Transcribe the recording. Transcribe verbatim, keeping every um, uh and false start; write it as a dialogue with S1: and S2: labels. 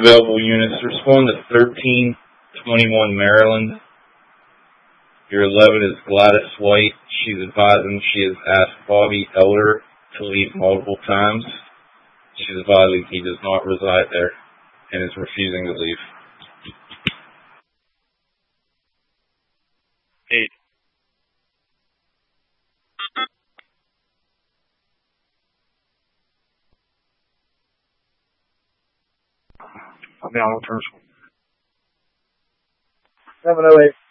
S1: Available units, respond to thirteen twenty-one Maryland. Your eleven is Gladys White. She's advising she has asked Bobby Elder to leave multiple times. She's advising he does not reside there and is refusing to leave.
S2: Eight.
S3: I'm down on first one.
S4: seven oh eight.